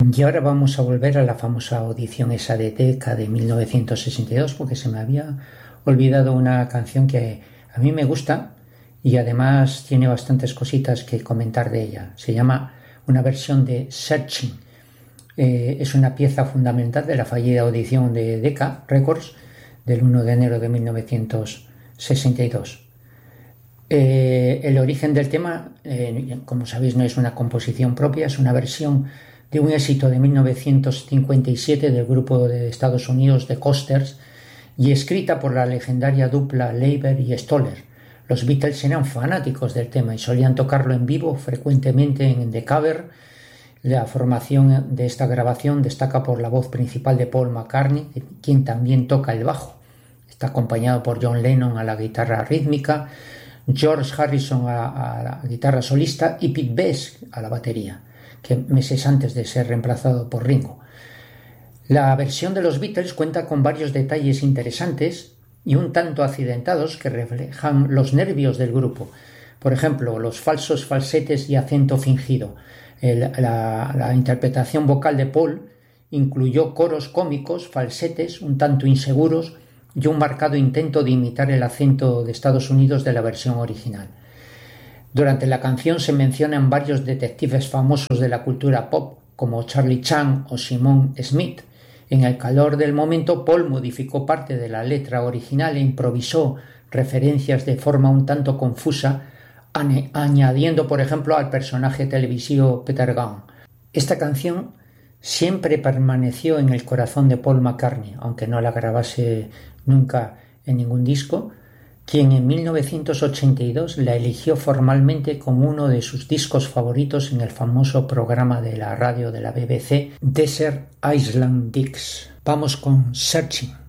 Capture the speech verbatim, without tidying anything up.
Y ahora vamos a volver a la famosa audición esa de Decca de mil novecientos sesenta y dos, porque se me había olvidado una canción que a mí me gusta y además tiene bastantes cositas que comentar de ella. Se llama una versión de Searching. Eh, es una pieza fundamental de la fallida audición de Decca Records del uno de enero de mil novecientos sesenta y dos. Eh, el origen del tema, eh, como sabéis, no es una composición propia, es una versión de un éxito de mil novecientos cincuenta y siete del grupo de Estados Unidos The Coasters y escrita por la legendaria dupla Leiber y Stoller. Los Beatles eran fanáticos del tema y solían tocarlo en vivo frecuentemente en The Cavern. La formación de esta grabación destaca por la voz principal de Paul McCartney, quien también toca el bajo. Está acompañado por John Lennon a la guitarra rítmica, George Harrison a, a la guitarra solista y Pete Best a la batería, que meses antes de ser reemplazado por Ringo. La versión de los Beatles cuenta con varios detalles interesantes y un tanto accidentados que reflejan los nervios del grupo. Por ejemplo, los falsos falsetes y acento fingido. El, la, la interpretación vocal de Paul incluyó coros cómicos, falsetes un tanto inseguros y un marcado intento de imitar el acento de Estados Unidos de la versión original. Durante la canción se mencionan varios detectives famosos de la cultura pop, como Charlie Chan o Simon Smith. En el calor del momento, Paul modificó parte de la letra original e improvisó referencias de forma un tanto confusa, añadiendo, por ejemplo, al personaje televisivo Peter Gunn. Esta canción siempre permaneció en el corazón de Paul McCartney, aunque no la grabase nunca en ningún disco, quien en mil novecientos ochenta y dos la eligió formalmente como uno de sus discos favoritos en el famoso programa de la radio de la B B C, Desert Island Discs. Vamos con Searching.